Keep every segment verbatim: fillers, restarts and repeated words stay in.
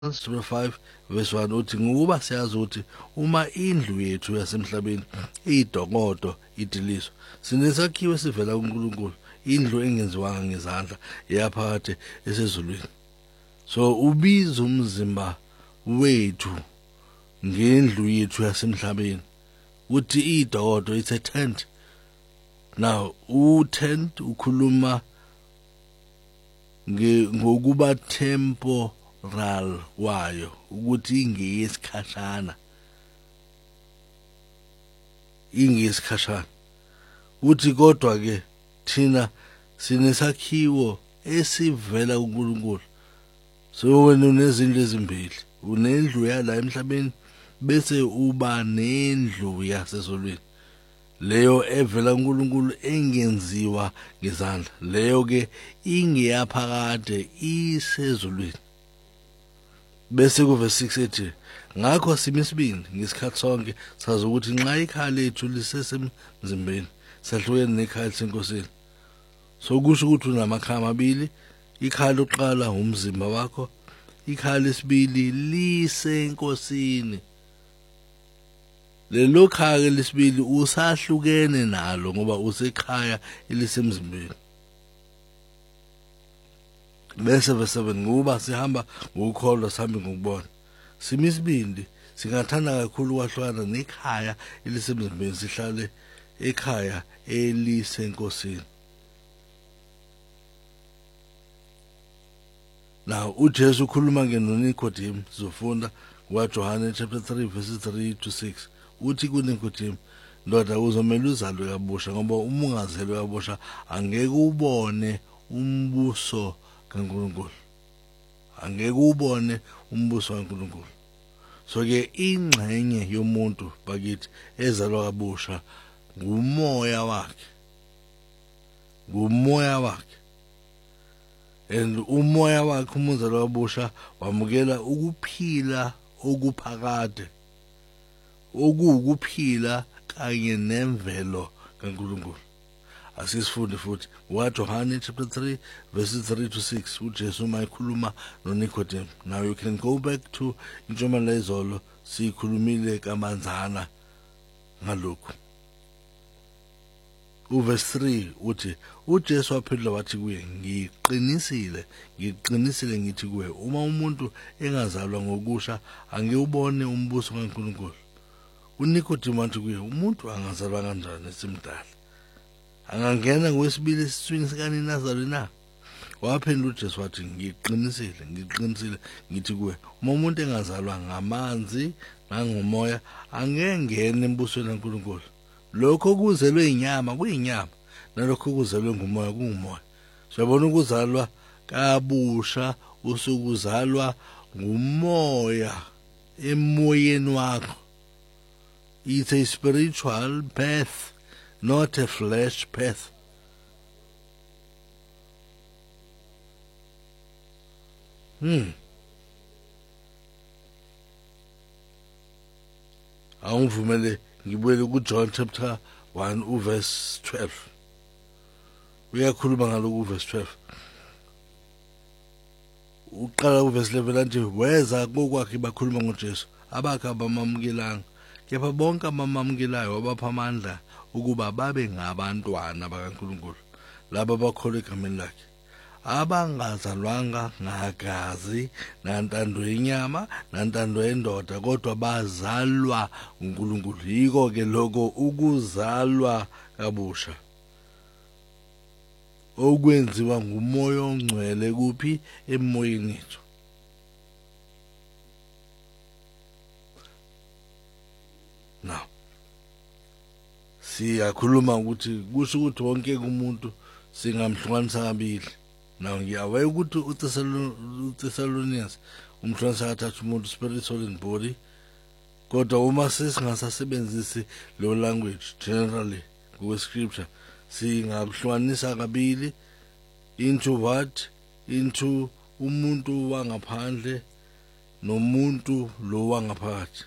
chapter five verse one uthi ngokuba siyazi ukuthi uma indlu yethu yasemhlabeni iyidokodo idiliso sinesakhiwo esivela kuNkulunkulu indlu engenziwanga ngezandla eyaphakade esezulwini so ubiza umzimba wethu ngendlu yethu yasemhlabeni uthi iyidokodo it's a tent. Now u tent ukhuluma ngokuba temporal wayo ukuthi ingeyesikhashana ingeyesikhashana uthi kodwa ke thina sinesakhiwo esivela kuNkulunkulu so wena unezindlu ezimbili unendlu yala emhlabeni bese uba nendlu yasezulwini leyo evela kuNkulunkulu engenziwa ngezandla leyo ke ingeyaphakade isezulwini bese ku verse six ethi ngakho simisibini ngesikhathi sonke sazi ukuthi nxa ikhaya lethu lisesemzimbeni sahlukene nekhaya senkosini so kusho ukuthi unamakhaya amabili ikhaya lokuqala umzimba wakho ikhaya lesibili lisenkosini lelo khaya lesibili usahlukene nalo ngoba usekhaya elisemzimbeni bese verse seven ngoba sihamba ngokukholwa sihambe ngokubona simisibindi singathanda kakhulu kwahlukana nekhaya elisemzimbeni sihlale ekhaya elisenkosini. Now uJesu ukhuluma ke noNicodemus zofunda kwaJohane chapter three verses three to six uthi kuNicodemus ndoda uzomela uzalwe kabusha ngoba uma ungazelwe kabusha angeke ubone umbuso kaNkulunkulu angeke ubone umbuso kaNkulunkulu so ke ingxenye yomuntu bakithi ezalwa kabusha ngumoya wakhe ngumoya wakhe and umoya wakhe umuzalwa kabusha wamukela ukuphila okuphakade okuwukuphila kanye nemvelo kaNkulunkulu asisifunde futhi kwaJohane chapter three verses three to six uJesu mayikhuluma noNicodemus. Now you can go back to injomala izolo sikhulumile kamanzana ngalokho uverse three uthi uJesu waphendula wathi kuye ngiqinisile ngiqinisile ngithi kuwe uma umuntu engazalwa ngokusha angewubone umbuso kaNkulunkulu. uNicodemus wathi kuye umuntu angazalwa kanjani esimdala angangena ngwesibili esiswini sikanina azalwe na waphendula uJesu wathi ngiqinisile ngiqinisile ngithi kuwe uma umuntu engazalwa ngamanzi nangomoya angengena embusweni kaNkulunkulu. Lokho kuzelwe inyama kuyinyama nalokho kuzelwe ngumoya kungumoya. Siyabona ukuzalwa kabusha usukuzalwa ngumoya emoyeni wakho. It's a spiritual birth, not a flesh birth. Hmm. Awuvumele ngibuyele kuJohn chapter one uverse twelve. Uyakhuluma ngalokho uverse twelve. Uqala uverse eleven athi weza kokwakhe bakhuluma ngoJesu abakhe abamamukelanga kepha bonke abamamukelayo wabapha amandla ukuba babe ngabantwana bakaNkulunkulu laba bakholwa egameni lakhe abangazalwanga ngagazi nantando yenyama nantando yendoda kodwa bazalwa uNkulunkulu. Yiko ke lokho ukuzalwa kabusha okwenziwa ngumoya ongcwele kuphi emoyeni wethu. Now siyakhuluma ukuthi kusho ukuthi wonke umuntu singamhlukanisa kabili. Now ngiyawaye ukuthi uThessalonians umhlukanisa kathathu umuntu spirit soul and body kodwa uma sesingasasebenzisi lo language generally ku scripture singabhlukanisa kabili into what into umuntu wangaphandle nomuntu lo wangaphakathi.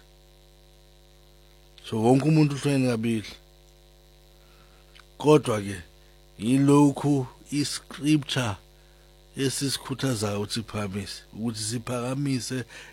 So wonke umuntu uhlukene kabili kodwa ke yilokhu iscripture esisikhuthazayo ukuthi siphakamise ukuthi siphakamise